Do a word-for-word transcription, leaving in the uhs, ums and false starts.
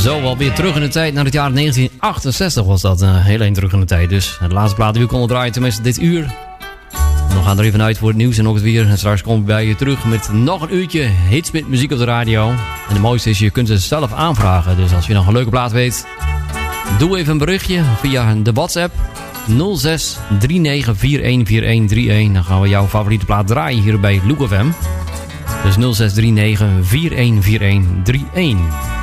Zo, alweer terug in de tijd naar het jaar negentien achtenzestig was dat. Uh, heel een terug in de tijd dus. De laatste plaat die we konden draaien, tenminste dit uur. En we gaan er even uit voor het nieuws en ook het weer. En straks komen we bij je terug met nog een uurtje hits met muziek op de radio. En de mooiste is, je kunt ze zelf aanvragen. Dus als je nog een leuke plaat weet, doe even een berichtje via de WhatsApp. nul zes drie negen vier een vier een drie een. Dan gaan we jouw favoriete plaat draaien hier bij Loek F M. Dus nul zes drie negen vier een vier een drie een.